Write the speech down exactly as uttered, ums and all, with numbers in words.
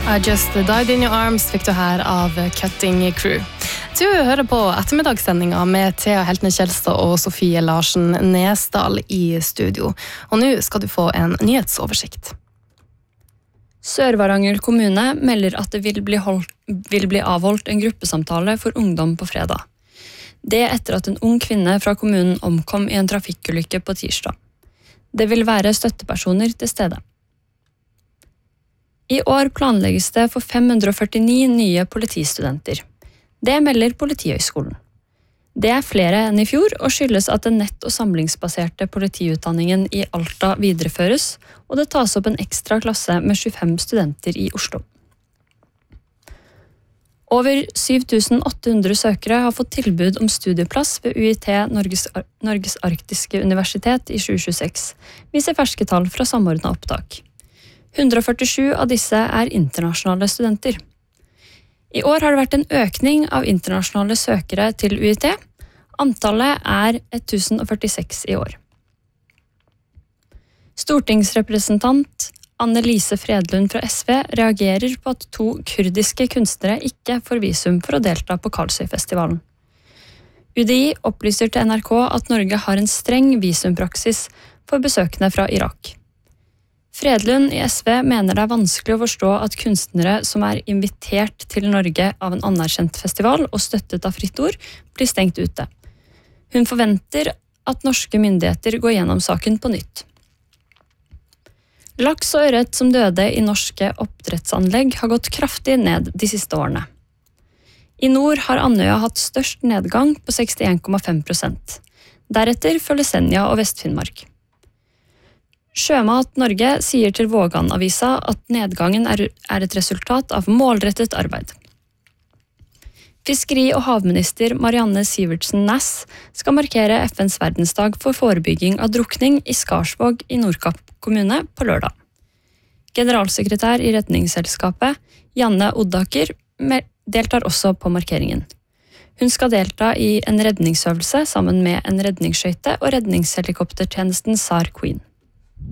I Just Died in Your Arms fikk du her av Cutting Crew. Du hører på ettermiddagssendinga med Thea Heltne Kjelstad og Sofie Larsen Nesdal i studio. Og nå skal du få en nyhetsoversikt. Sør-Varanger kommune melder at det vil bli, holdt, vil bli avholdt en gruppesamtale for ungdom på fredag. Det etter at en ung kvinne fra kommunen omkom i en trafikkulykke på tirsdag. Det vil være støttepersoner til stede. I år planlegges det for fem hundre førtini nye politistudenter. Det melder Politihøgskolen. Det er flere enn i fjor, og skyldes at den nett- og samlingsbaserte politiutdanningen i Alta videreføres, og det tas opp en ekstra klasse med tjuefem studenter i Oslo. Over syv tusen åtte hundre søkere har fått tilbud om studieplass ved U I T Norges, Norges Arktiske Universitet i tjue tjueseks, viser ferske tall fra samordnet opptak. hundre førtisju av disse er internasjonale studenter. I år har det vært en økning av internasjonale søkere til U I T. Antallet er tusen førtiseks i år. Stortingsrepresentant Anne-Lise Fredlund fra S V reagerer på at to kurdiske kunstnere ikke får visum for å delta på Karlsøyfestivalen. U D I opplyser til N R K at Norge har en streng visumpraksis for besøkende fra Irak. Fredlund i S V mener det er vanskelig å forstå at kunstnere som er invitert til Norge av en anerkjent festival og støttet av Fritt Ord, blir stengt ute. Hun forventer at norske myndigheter går gjennom saken på nytt. Laks og ørret som døde i norske oppdrettsanlegg har gått kraftig ned de siste årene. I nord har Andøya hatt størst nedgang på sekstien komma fem prosent. Deretter følger Senja og Vest-Finnmark. Sjømat Norge sier til Vågan-avisa at nedgangen er, er et resultat av målrettet arbeid. Fiskeri- og havminister Marianne Sivertsen Næss skal markere F N's verdensdag for forebygging av drukning i Skarsvåg i Nordkapp kommune på lørdag. Generalsekretær i Redningsselskapet, Janne Oddaker, deltar også på markeringen. Hun skal delta i en redningsøvelse sammen med en redningsskøyte og redningshelikoptertjenesten SAR Queen.